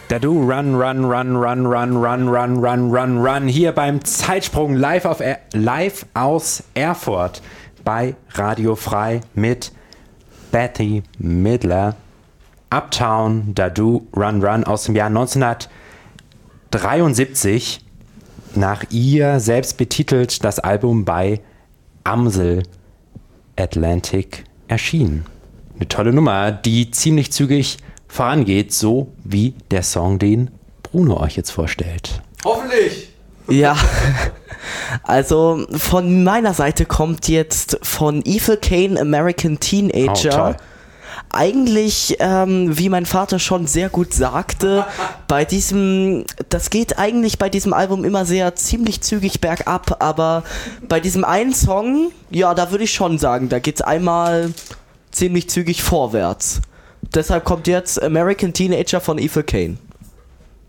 Dadu, run, run, run, run, run, run, run, run, run, run. Hier beim Zeitsprung live aus Erfurt bei Radio Frei mit Bette Midler. Uptown, Dadu, Run, Run aus dem Jahr 1973. Nach ihr selbst betitelt das Album bei Amsel Atlantic erschienen. Eine tolle Nummer, die ziemlich zügig vorangeht, so wie der Song, den Bruno euch jetzt vorstellt. Hoffentlich! Ja, also von meiner Seite kommt jetzt von Evil Kane American Teenager. Oh, eigentlich, wie mein Vater schon sehr gut sagte, das geht eigentlich bei diesem Album immer ziemlich zügig bergab, aber bei diesem einen Song, ja, da würde ich schon sagen, da geht's einmal ziemlich zügig vorwärts. Deshalb kommt jetzt American Teenager von Evil Kane.